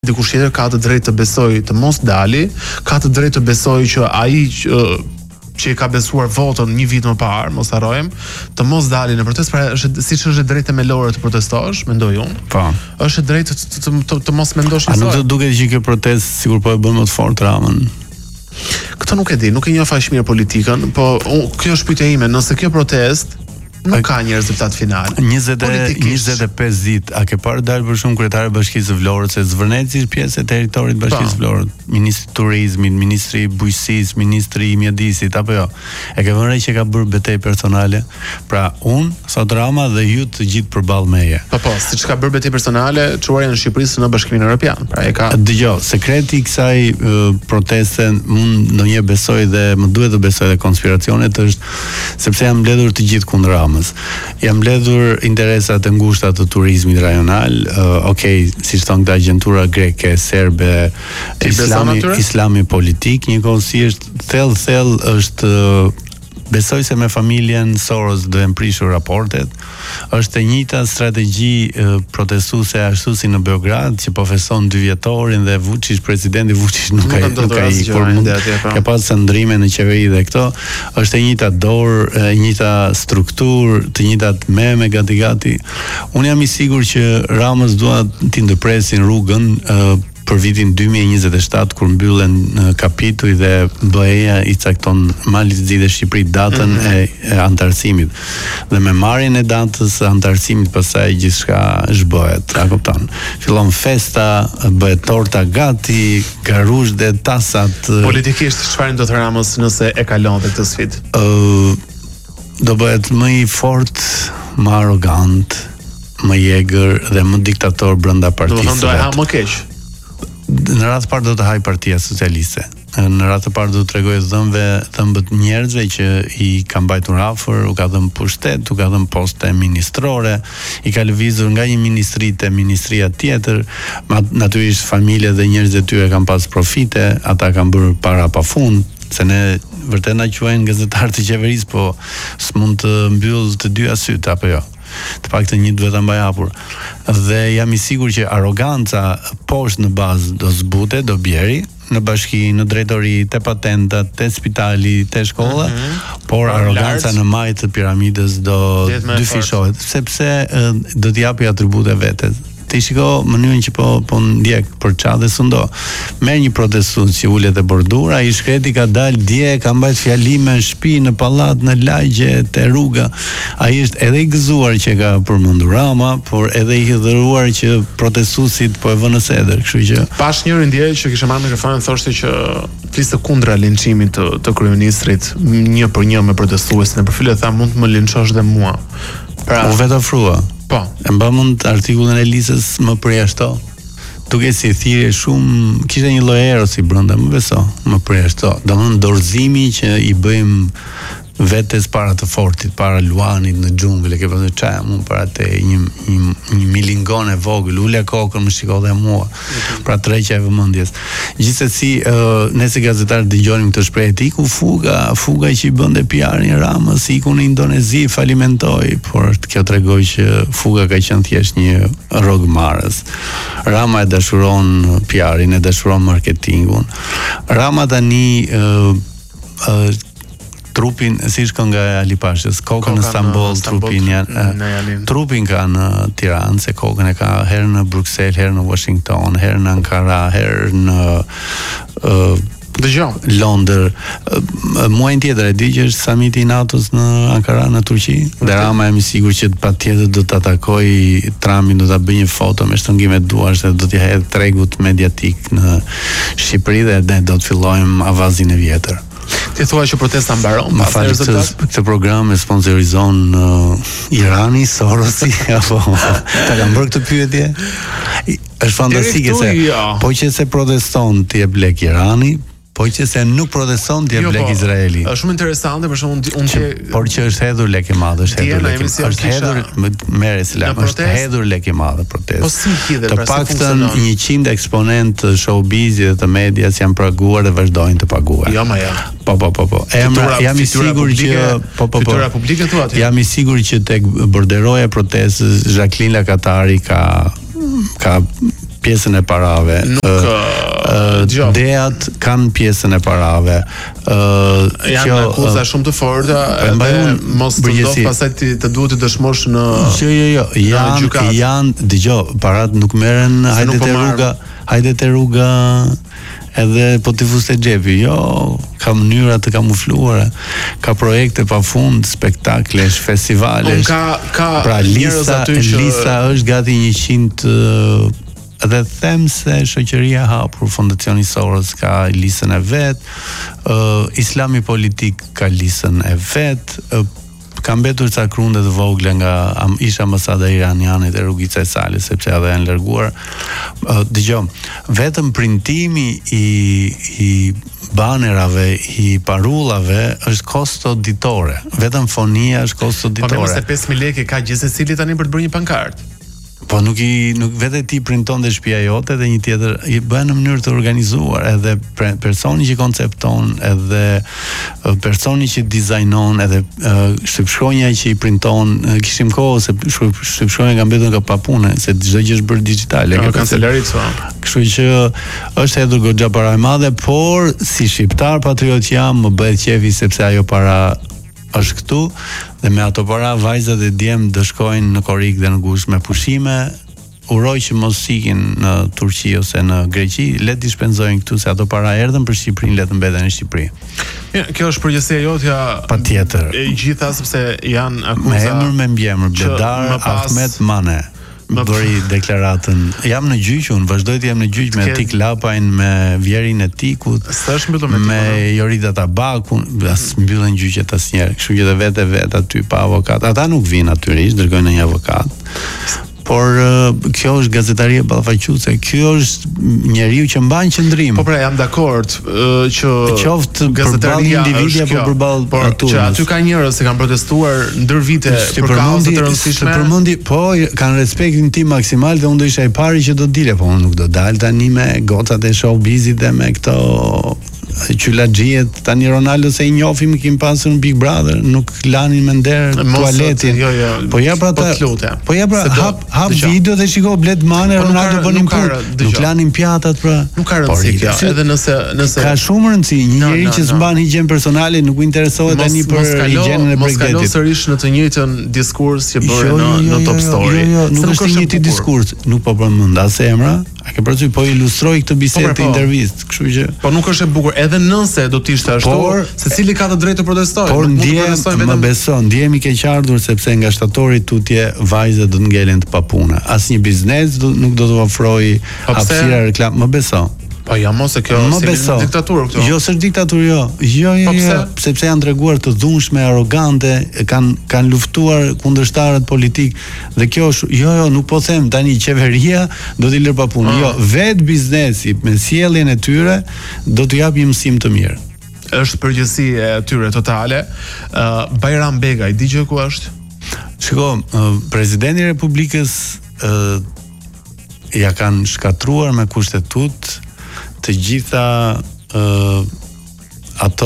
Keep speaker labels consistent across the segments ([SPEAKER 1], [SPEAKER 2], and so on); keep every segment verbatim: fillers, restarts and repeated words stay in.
[SPEAKER 1] dikush tjetër ka të drejtë të besojë të mos dali, ka të drejtë të besojë që ai që, që i ka besuar votën një vit më parë, mos harrojmë, të mos dalin në protestë, pra është siç është drejtë melore të protestosh, mendoj unë.
[SPEAKER 2] Po.
[SPEAKER 1] Është drejtë të, të, të, të mos mendosh
[SPEAKER 2] njësoj. A nuk të duket që kjo protestë sikur po e bën më të fortë Ramën?
[SPEAKER 1] Këtë nuk e di, nuk e njoh aq mirë politikën, po unë, kjo është pyetja ime, nëse kjo protestë nuk ka një rezultat final.
[SPEAKER 2] njëzet e pesë ditë, a ke parë dalë për shumë kryetari i Bashkisë së Vlorës, se Zvërneci është pjesë e territorit të Bashkisë së Vlorës, ministri i turizmit, ministri i bujqësisë, ministri i mjedisit, apo jo. E ke vënë re që ka bërë betejë personale? Pra unë, sot Rama dhe ju të gjithë përballë meje.
[SPEAKER 1] Po po, siç ka bërë betejë personale, çuarja në Shqipërisë në Bashkimin Evropian. Pra e ka.
[SPEAKER 2] Dëgjoj, sekreti i kësaj uh, proteste, unë ndonjëherë besoj dhe më duhet të besoj dhe konspiracionet është sepse jam mbledhur të gjithë kundër Jam mbledhur interesat e ngushta të turizmit rajonal, uh, okay, siç thon këta agjentura greke, serbe, islami, islami politik, njëkohësisht thellë thellë është uh, besoj se me familjen Soros do e prishur raportet. Është e njëjta strategji uh, protestuese ashtu si në Beograd, që po feson dy vjetorin dhe Vučić, presidenti Vučić nuk ka nuk ka i kur mund ka pas ndrime në qeveri dhe këto. Është e njëjta dorë, e njëjta strukturë, të njëjtat meme gati gati. Unë jam i sigurt që Ramës dua t'i ndërpresin rrugën uh, për vitin dy mijë e njëzet e shtatë kur mbyllen kapituj dhe B E-ja i cakton Mali i Zi dhe Shqipëri datën mm -hmm. e, e antarësimit. Dhe me marrjen e datës së antarësimit pastaj gjithçka zhbohet, a kupton? Fillon festa, bëhet torta gati, garush dhe tasat.
[SPEAKER 1] Politikisht çfarë do të Ramës nëse e kalon këtë sfidë?
[SPEAKER 2] Ë uh, do bëhet më i fortë, më arrogant, më i egër dhe më diktator brenda partisë.
[SPEAKER 1] Do të thonë do e ha më keq.
[SPEAKER 2] Në radhë parë do të haj Partia Socialiste. Në radhë të parë do të tregoj dhëmbëve, dhëmbët njerëzve që i ka mbajtur afër, u ka dhënë pushtet, u ka dhënë poste ministrore, i ka lëvizur nga një ministri te ministria tjetër, natyrisht familjet dhe njerëzit e tyre kanë pas profite, ata kanë bërë para pafund, se ne vërtet na quajnë gazetarë të qeverisë, po s'mund të mbyll të dyja syt apo jo. Të paktën një duhet ta mbaj hapur. Dhe jam i sigurt që arroganca poshtë në bazë do zbute, do bjeri, në bashki, në drejtori, te patentat, te spitali, te shkolla, mm -hmm. por arroganca në majtë të piramidës do dyfishohet, sepse do t'i japi atribute vetes. Ti shiko mënyrën që po po ndjek për çfarë dhe sundo. Merr një protestues që ulet e bordura, ai shkreti ka dalë dje, ka mbajt fjalime në shtëpi, në pallat, në lagje, te rruga. Ai është edhe i gëzuar që ka përmendur Rama, por edhe i hidhëruar që protestuesit po e vënë në sedër, kështu që
[SPEAKER 1] pash njërin dje që kishte marrë mikrofonin thoshte që fliste kundra linçimit të, të kryeministrit një për një me protestuesin, në përfile tha mund të më linçosh dhe mua.
[SPEAKER 2] Pra, u vetë ofrua.
[SPEAKER 1] Po,
[SPEAKER 2] e mba mund artikullin e Lisës më përjashto. Duke si thirrje shumë, kishte një lloj erosi brenda, më beso, më përjashto. Domthon dorëzimi që i bëjmë vetes para të fortit, para luanit në xhungël, e ke pasur çaja mund para te një një, një milingon e vogël, ule kokën, më shiko dhe mua. Mm-hmm. Pra tërheqja e vëmendjes. Gjithsesi, uh, ne si gazetarë dëgjonim këtë shprehje, iku fuga, fuga që i bënte P R-in Ramës, iku në Indonezi, falimentoi, por kjo tregoi që fuga ka qenë thjesht një rrogmarrës. Rama e dashuron P R-in, e dashuron marketingun. Rama tani uh, uh, trupin, si shkon nga Ali Pashës, kokën në Stamboll, trupin janë, trupin ka në Tiranë, se kokën e ka herë në Bruxelles, herë në Washington, herë në Ankara, herë në uh,
[SPEAKER 1] Dëgjoj.
[SPEAKER 2] Londër. Uh, muajin tjetër e di që është samiti i NATO-s në Ankara, në Turqi. Dhe Rama jam i sigurt që patjetër do ta takoj Trumpin, do ta bëj një foto me shtëngime duash dhe do t'i hedh tregut mediatik në Shqipëri dhe ne do të fillojmë avazin e vjetër.
[SPEAKER 1] Ti thua që protesta mbaron?
[SPEAKER 2] Më fal, këtë program e sponsorizon uh, Irani, Sorosi apo ta kanë bërë këtë pyetje? Është fantastike se po që se proteston ti e blek Irani, po që se nuk proteston ti e blek Izraeli.
[SPEAKER 1] Është shumë interesante për shkak unë që
[SPEAKER 2] por që është hedhur lek i madh, është hedhur lek. Është hedhur merr selam, është hedhur lek i madh protestë.
[SPEAKER 1] Po si hidhet
[SPEAKER 2] pra? Të paktën njëqind eksponent të showbizit dhe të medias janë paguar dhe vazhdojnë të paguajnë.
[SPEAKER 1] Jo, ma ja.
[SPEAKER 2] Po po po po. Emra jam i sigurt që po po po.
[SPEAKER 1] Fitura publike thua ti.
[SPEAKER 2] Jam i sigurt që tek borderoja protestës Jacqueline Lakatari ka ka pjesën e parave.
[SPEAKER 1] Nuk
[SPEAKER 2] uh, uh, Deat kanë pjesën e parave. Uh,
[SPEAKER 1] janë
[SPEAKER 2] kjo,
[SPEAKER 1] akuza uh, shumë të forta, edhe mos të ndodh pastaj të, të duhet të dëshmosh në
[SPEAKER 2] Jo, jo, jo, janë janë dëgjoj, parat nuk merren hajde te rruga, hajde te rruga edhe po t'i fuste xhepi. Jo, ka mënyra të kamufluara, ka projekte pafund, spektakle, festivale.
[SPEAKER 1] Ka ka
[SPEAKER 2] pra lista,
[SPEAKER 1] që...
[SPEAKER 2] lista është gati njëqind dhe them se shoqëria hapur, Fondacioni Soros ka listën e vet, uh, Islami politik ka listën e vet, uh, ka mbetur ca krunde të vogla nga am, ish ambasada iraniane te rrugica e Salit, sepse ata janë larguar. Uh, Dëgjoj, vetëm printimi i i banerave, i parullave është kosto ditore. Vetëm fonia është kosto ditore.
[SPEAKER 1] Po mos e pesë mijë lekë ka gjithë secili tani për të bërë një pankartë.
[SPEAKER 2] Po nuk i nuk vetë ti printon dhe shtëpia jote dhe një tjetër i bën në mënyrë të organizuar, edhe personi që koncepton, edhe personi që dizajnon, edhe shtypshkronja që i printon, kishim kohë se shtypshkronja ka mbetur nga pa punë, se çdo gjë është bërë digjitale,
[SPEAKER 1] ka kancelarit so.
[SPEAKER 2] Kështu që është hedhur goxha para e madhe, por si shqiptar patriot jam, më bëhet qefi sepse ajo para është këtu dhe me ato para vajzat e djem do shkojnë në Korrikë dhe në Gush me pushime. Uroj që mos ikin në Turqi ose në Greqi, le të shpenzojnë këtu se ato para erdhën për Shqipërinë, le të mbeten në Shqipëri.
[SPEAKER 1] Ja, kjo është përgjegjësia jotja
[SPEAKER 2] patjetër.
[SPEAKER 1] E gjitha sepse janë akuza
[SPEAKER 2] me emër me mbiemër, Bledar pas... Ahmet Mane. Bëri deklaratën. Jam në gjyq, unë vazhdoj të jam në gjyq me Tik Lapajn, me Vjerin e Tikut, me Jorida Tabakun, as mbyllen gjyqet asnjëherë. Kështu që vetë vetë aty pa avokat. Ata nuk vinë natyrisht, dërgojnë një avokat. Por uh, kjo është gazetaria ballafaqyese, kjo është njeriu që mban qendrim.
[SPEAKER 1] Po pra jam dakord uh, që
[SPEAKER 2] qoftë gazetaria individu apo përballë aty.
[SPEAKER 1] Që aty ka njerëz që kanë protestuar ndër vite për kauza të rëndësishme.
[SPEAKER 2] Përmendi, po kanë respektin tim maksimal dhe unë do isha i pari që do dile, po unë nuk do dal tani me gocat e showbizit dhe me këto qylaxhiet. Tani Ronaldo se i njohim, kim pasur në Big Brother, nuk lanin me nder tualetin.
[SPEAKER 1] Jo, jo,
[SPEAKER 2] po ja pra ta, po ja pra hap hap video dhe shiko Bled Mane, Ronaldo bënin punë. Nuk lanin pjatat pra.
[SPEAKER 1] Nuk ka rëndësi kjo, edhe nëse nëse
[SPEAKER 2] ka shumë rëndësi, një njerëz që s'mban higjen personale nuk u interesohet tani për higjenën e
[SPEAKER 1] bregdetit. Mos kalon sërish në të njëjtën diskurs që bëre në në Top Story.
[SPEAKER 2] Jo, nuk është i njëjti diskurs, nuk po përmend as emra. A ke parasysh po ilustroj këtë bisedë të intervistë, kështu që
[SPEAKER 1] po nuk është e bukur, edhe nëse do të ishte ashtu, secili ka të drejtë të protestojë.
[SPEAKER 2] Por ndjem, më beson, ndjehemi keqardhur sepse nga shtatori tutje vajzat do të ngelen të papunë. Asnjë biznes do, nuk do të ofrojë hapësira reklam, më beson.
[SPEAKER 1] Po ja mos e kjo si diktaturë këtu.
[SPEAKER 2] Jo, s'është diktaturë, jo. Jo, jo, jo, sepse janë treguar të dhunshme, arrogante, kanë kanë luftuar kundërshtarët politik dhe kjo është, jo, jo, nuk po them tani qeveria do t'i lërë pa punë. Jo, vet biznesi me sjelljen e tyre do t'u japë një mësim të mirë.
[SPEAKER 1] Është përgjithësi e tyre totale. Uh, Bajram Begaj, di gjë ku është?
[SPEAKER 2] Shiko, uh, presidenti i Republikës uh, ja kanë shkatruar me kushtetut të gjitha uh, ato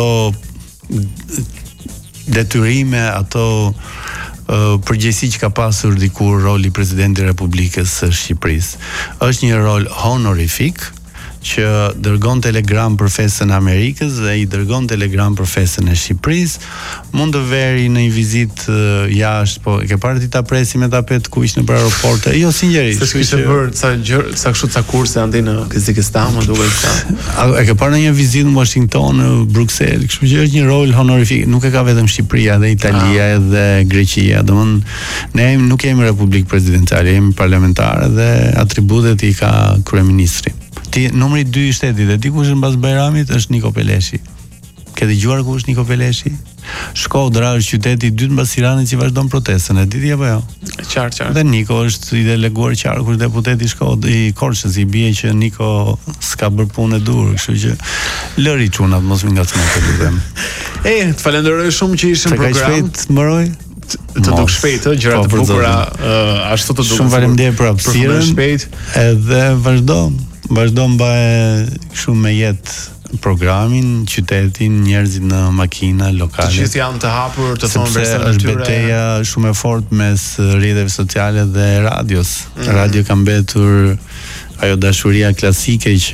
[SPEAKER 2] detyrime, ato uh, përgjegjësi që ka pasur dikur roli presidenti i Republikës së Shqipërisë. Është një rol honorifik që dërgon telegram për festën e Amerikës dhe i dërgon telegram për festën e Shqipërisë. Mund të veri në një vizitë uh, jashtë, po e ke parë ti ta presi me tapet kuq në për aeroporte. Jo, sinqerisht.
[SPEAKER 1] Se kishte bërë ca gjë, sa kështu ca kurse anti në Kazakistan, më duket se.
[SPEAKER 2] E ke parë në një vizitë në Washington, në Bruxelles, kështu që është një rol honorifik. Nuk e ka vetëm Shqipëria, edhe Italia, ah. edhe Greqia. Domthon ne nuk jemi republikë presidenciale, jemi parlamentare dhe atributet i ka kryeministri. Ti numri dy i shtetit dhe di kush është mbas Bajramit është Niko Peleshi. Ke dëgjuar ku është Niko Peleshi? Shkodra është qyteti i dytë mbas Tiranës që vazhdon protestën, e di apo jo?
[SPEAKER 1] Qartë, qartë.
[SPEAKER 2] Dhe Niko është i deleguar qarku, është deputet i Shkodrës, i Korçës, i bie që Niko s'ka bërë punë e dur, kështu që lëri çunat mos më ngacmon të lutem.
[SPEAKER 1] E, të falenderoj shumë që ishin në program.
[SPEAKER 2] Ka shpejt mëroj?
[SPEAKER 1] Të duk shpejt, gjërat të bukura, ashtu të duk.
[SPEAKER 2] Shumë faleminderit për hapësirën. Edhe vazhdo. Vazhdo mbaje shumë me jetë programin, qytetin, njerëzit në makina lokale.
[SPEAKER 1] Të gjithë janë të hapur të thonë
[SPEAKER 2] versën e tyre. Është betejë shumë e fortë mes rrjeteve sociale dhe radios. Mm-hmm. Radio ka mbetur ajo dashuria klasike që